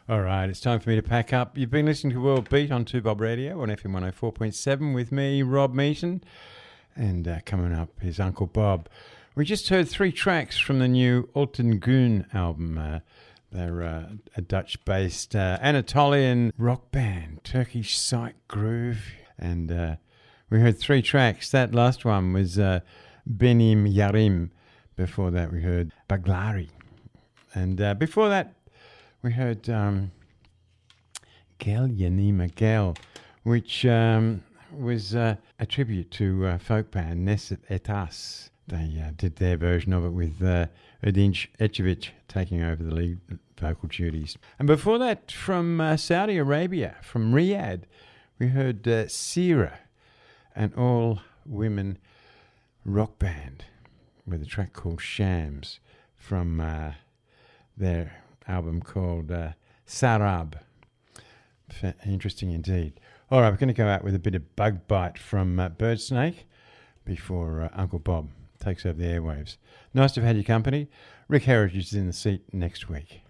All right, it's time for me to pack up. You've been listening to World Beat on 2Bob Radio on FM 104.7 with me, Rob Meaton, and coming up is Uncle Bob. We just heard 3 tracks from the new Alten Goon album. They're a Dutch-based Anatolian rock band, Turkish Psych Groove, and we heard 3 tracks. That last one was Benim Yarim. Before that, we heard Baglari, and before that, we heard Gel Yanima Gel, which was a tribute to folk band Neset Etas. They did their version of it with Edinç Ecevit taking over the lead vocal duties. And before that, from Saudi Arabia, from Riyadh, we heard Sira, an all-women rock band with a track called Shams from their album called Sarab. Interesting indeed. All right, we're going to go out with a bit of Bug Bite from Birdsnake before Uncle Bob takes over the airwaves. Nice to have had your company. Rick Heritage is in the seat next week.